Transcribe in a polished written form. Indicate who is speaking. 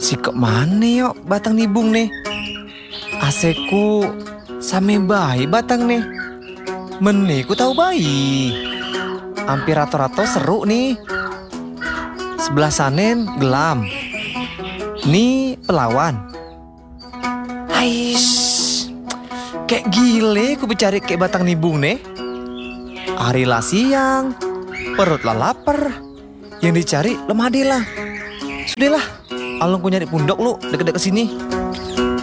Speaker 1: Si ke mana yuk batang nibung nih? Aseku same bayi batang nih. Mene ku tahu bayi. Hampir rato-rato seru nih. Sebelah sanen gelam. Nih pelawan. Ais, kayak gile ku becari kayak batang nibung nih. Hari lah siang, perut lah lapar. Yang dicari lemah lah. Sudahlah, alung ku nyari pundok lu deket-deket sini.